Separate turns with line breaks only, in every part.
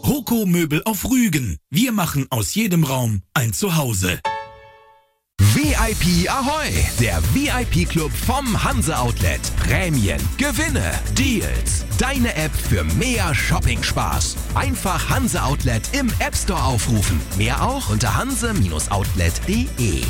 Hoko Möbel auf Rügen. Wir machen aus jedem Raum ein Zuhause.
VIP Ahoi, der VIP-Club vom Hanse Outlet. Prämien, Gewinne, Deals. Deine App für mehr Shopping-Spaß. Einfach Hanse Outlet im App Store aufrufen. Mehr auch unter hanse-outlet.de.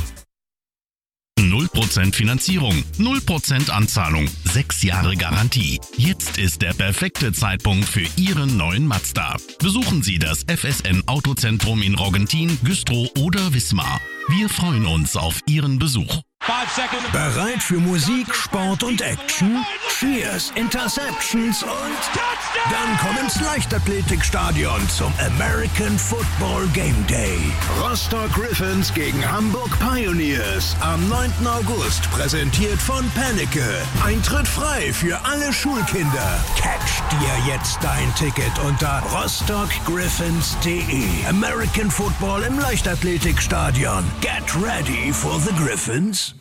0% Finanzierung, 0% Anzahlung, 6 Jahre Garantie. Jetzt ist der perfekte Zeitpunkt für Ihren neuen Mazda. Besuchen Sie das FSN Autozentrum in Roggentin, Güstrow oder Wismar. Wir freuen uns auf Ihren Besuch.
Bereit für Musik, Sport und Action? Cheers, Interceptions und dann komm ins Leichtathletikstadion zum American Football Game Day. Rostock Griffins gegen Hamburg Pioneers am 9. August, präsentiert von Penneke. Eintritt frei für alle Schulkinder. Catch dir jetzt dein Ticket unter rostockgriffins.de. American Football im Leichtathletikstadion. Get ready for the Griffins.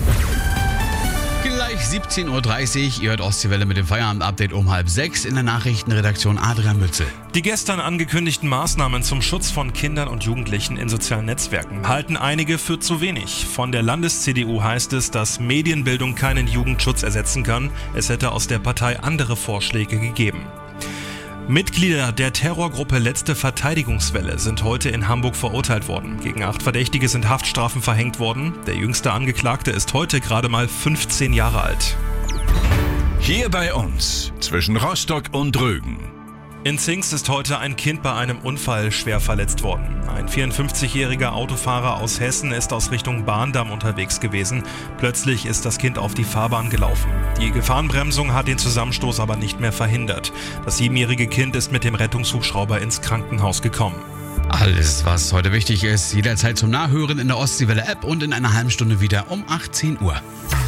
Gleich 17.30 Uhr, ihr hört Ostseewelle mit dem Feierabend-Update um 5:30 in der Nachrichtenredaktion Adrian Mützel.
Die gestern angekündigten Maßnahmen zum Schutz von Kindern und Jugendlichen in sozialen Netzwerken halten einige für zu wenig. Von der Landes-CDU heißt es, dass Medienbildung keinen Jugendschutz ersetzen kann. Es hätte aus der Partei andere Vorschläge gegeben. Mitglieder der Terrorgruppe Letzte Verteidigungswelle sind heute in Hamburg verurteilt worden. Gegen 8 Verdächtige sind Haftstrafen verhängt worden. Der jüngste Angeklagte ist heute gerade mal 15 Jahre alt.
Hier bei uns, zwischen Rostock und Rügen.
In Zingst ist heute ein Kind bei einem Unfall schwer verletzt worden. Ein 54-jähriger Autofahrer aus Hessen ist aus Richtung Bahndamm unterwegs gewesen. Plötzlich ist das Kind auf die Fahrbahn gelaufen. Die Gefahrenbremsung hat den Zusammenstoß aber nicht mehr verhindert. Das 7-jährige Kind ist mit dem Rettungshubschrauber ins Krankenhaus gekommen.
Alles, was heute wichtig ist, jederzeit zum Nachhören in der Ostseewelle-App und in einer halben Stunde wieder um 18 Uhr.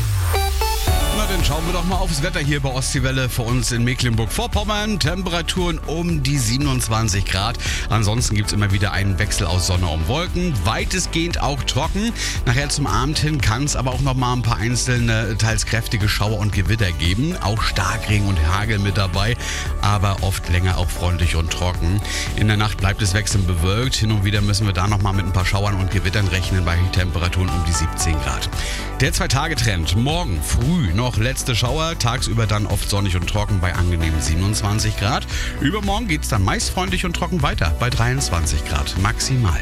Na, dann schauen wir doch mal aufs Wetter hier bei Ostseewelle für uns in Mecklenburg-Vorpommern. Temperaturen um die 27 Grad. Ansonsten gibt es immer wieder einen Wechsel aus Sonne und Wolken. Weitestgehend auch trocken. Nachher zum Abend hin kann es aber auch noch mal ein paar einzelne, teils kräftige Schauer und Gewitter geben. Auch Starkregen und Hagel mit dabei, aber oft länger auch freundlich und trocken. In der Nacht bleibt es wechselnd bewölkt. Hin und wieder müssen wir da noch mal mit ein paar Schauern und Gewittern rechnen bei Temperaturen um die 17 Grad. Der 2-Tage-Trend. Morgen früh noch letzte Schauer, tagsüber dann oft sonnig und trocken bei angenehmen 27 Grad. Übermorgen geht es dann meist freundlich und trocken weiter bei 23 Grad maximal.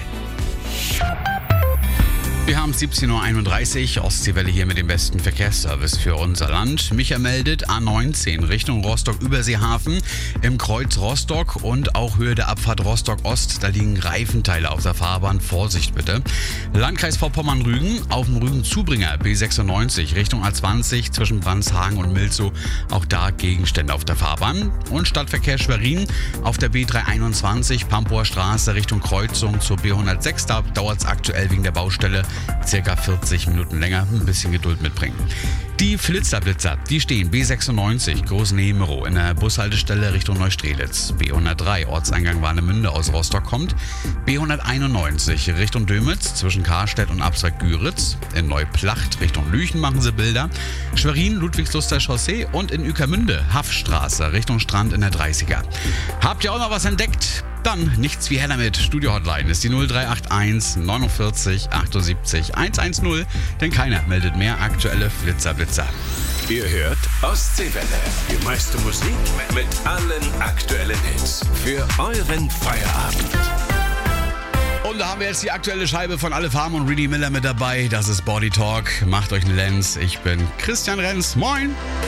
Wir haben 17.31 Uhr, Ostseewelle hier mit dem besten Verkehrsservice für unser Land. Micha meldet A19 Richtung Rostock-Überseehafen im Kreuz Rostock und auch Höhe der Abfahrt Rostock-Ost. Da liegen Reifenteile auf der Fahrbahn. Vorsicht bitte. Landkreis Vorpommern-Rügen auf dem Rügen-Zubringer B96 Richtung A20 zwischen Brandshagen und Milzow. Auch da Gegenstände auf der Fahrbahn. Und Stadtverkehr Schwerin auf der B321 Pampower Straße Richtung Kreuzung zur B106. Da dauert es aktuell wegen der Baustelle circa 40 Minuten länger, ein bisschen Geduld mitbringen. Die Flitzerblitzer, die stehen B96 Großnähe-Mero in der Bushaltestelle Richtung Neustrelitz. B103 Ortseingang Warnemünde aus Rostock kommt. B191 Richtung Dömitz zwischen Karstedt und Abzweig Güritz. In Neuplacht Richtung Lüchen machen sie Bilder. Schwerin Ludwigsluster Chaussee und in Ueckermünde Haffstraße Richtung Strand in der 30er. Habt ihr auch noch was entdeckt? Dann nichts wie her damit. Studio-Hotline ist die 0381 49 78 110, denn keiner meldet mehr aktuelle Flitzerblitzer.
Ihr hört Ostseewelle. Die meiste Musik mit allen aktuellen Hits. Für euren Feierabend.
Und da haben wir jetzt die aktuelle Scheibe von Alle Farben und Reedy Miller mit dabei. Das ist Body Talk. Macht euch eine Lenz. Ich bin Christian Renz. Moin!